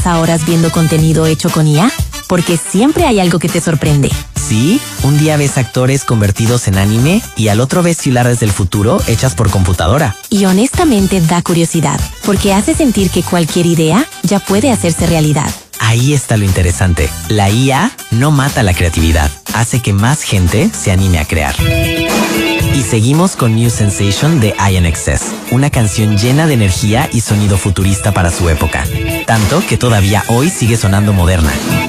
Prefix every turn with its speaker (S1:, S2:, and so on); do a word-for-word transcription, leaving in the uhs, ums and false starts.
S1: pasa horas viendo contenido hecho con I A? Porque siempre hay algo que te sorprende.
S2: Sí, un día ves actores convertidos en anime y al otro ves ciudades del futuro hechas por computadora.
S1: Y honestamente da curiosidad, porque hace sentir que cualquier idea ya puede hacerse realidad.
S2: Ahí está lo interesante. La I A no mata la creatividad, hace que más gente se anime a crear. Y seguimos con New Sensation de I N X S, una canción llena de energía y sonido futurista para su época. Tanto que todavía hoy sigue sonando moderna.